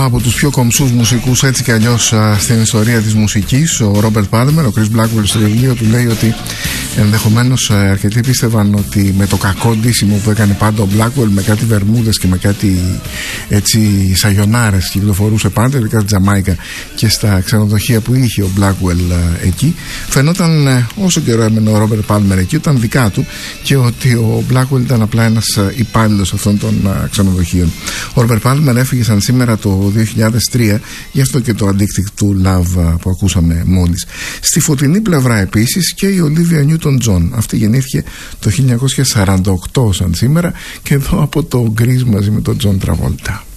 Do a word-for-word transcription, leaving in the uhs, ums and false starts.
από τους πιο κομψούς μουσικούς έτσι κι αλλιώς στην ιστορία της μουσικής, ο Ρόμπερτ Πάλμερ. Ο Chris Blackwell στο βιβλίο του λέει ότι ενδεχομένως αρκετοί πίστευαν ότι με το κακό ντύσιμο που έκανε πάντα ο Blackwell, με κάτι βερμούδες και με κάτι έτσι σαγιονάρες κυκλοφορούσε πάντα, ειδικά στη Τζαμάικα και στα ξενοδοχεία που είχε ο Blackwell εκεί, φαινόταν όσο καιρό έμενε ο Ρόμπερτ Πάλμερ εκεί ήταν δικά του και ότι ο Blackwell ήταν απλά ένας υπάλληλος αυτών των ξενοδοχείων. Ο Ρόμπερτ Πάλμερ έφυγε σαν σήμερα το δύο χιλιάδες τρία, γι' αυτό και το Addicted to Love που ακούσαμε μόλις. Στη φωτεινή πλευρά επίσης και η Ολίβια Νιούτον Τζον. Αυτή γεννήθηκε το χίλια εννιακόσια σαράντα οκτώ σαν σήμερα και εδώ από το Grease μαζί με τον Τζον Τραβόλτα.